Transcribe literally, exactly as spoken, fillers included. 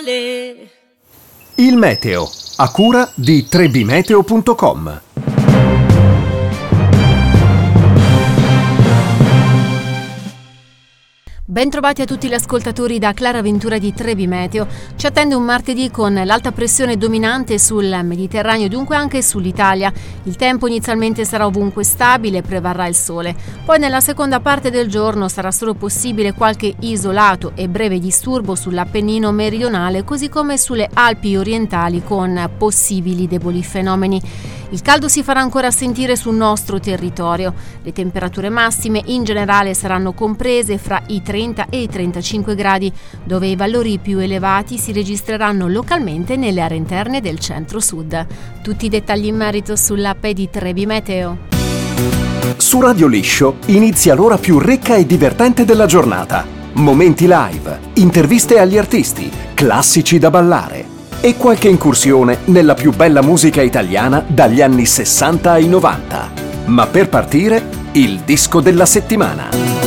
Il meteo, a cura di tre b meteo punto com. Bentrovati a tutti gli ascoltatori da Clara Ventura di tre B Meteo. Ci attende un martedì con l'alta pressione dominante sul Mediterraneo e dunque anche sull'Italia. Il tempo inizialmente sarà ovunque stabile, prevarrà il sole. Poi nella seconda parte del giorno sarà solo possibile qualche isolato e breve disturbo sull'Appennino meridionale, così come sulle Alpi orientali con possibili deboli fenomeni. Il caldo si farà ancora sentire sul nostro territorio. Le temperature massime in generale saranno comprese fra i trenta e i trentacinque gradi, dove i valori più elevati si registreranno localmente nelle aree interne del centro-sud. Tutti i dettagli in merito sull'app di tre B Meteo. Su Radio Liscio inizia l'ora più ricca e divertente della giornata. Momenti live, interviste agli artisti, classici da ballare e qualche incursione nella più bella musica italiana dagli anni sessanta ai novanta. Ma per partire, il disco della settimana.